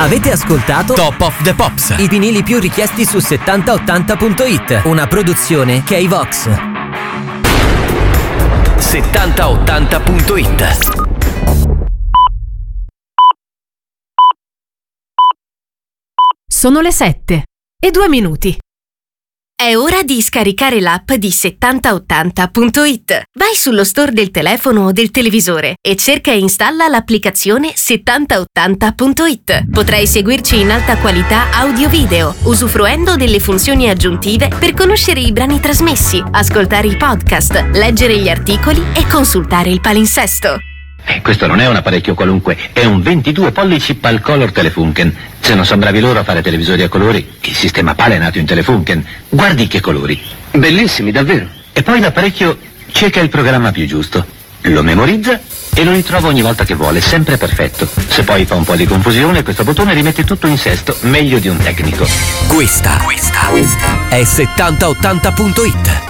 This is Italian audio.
Avete ascoltato Top of the Pops, i vinili più richiesti su 7080.it, una produzione K-Vox. 7080.it. Sono le 7:02. È ora di scaricare l'app di 7080.it. Vai sullo store del telefono o del televisore e cerca e installa l'applicazione 7080.it. Potrai seguirci in alta qualità audio-video, usufruendo delle funzioni aggiuntive per conoscere i brani trasmessi, ascoltare i podcast, leggere gli articoli e consultare il palinsesto. Questo non è un apparecchio qualunque, è un 22 pollici PAL Color Telefunken. Se non sono bravi loro a fare televisori a colori, il sistema PAL è nato in Telefunken. Guardi che colori. Bellissimi, davvero. E poi l'apparecchio cerca il programma più giusto, lo memorizza e lo ritrova ogni volta che vuole, sempre perfetto. Se poi fa un po' di confusione, questo bottone rimette tutto in sesto, meglio di un tecnico. Questa è 7080.it.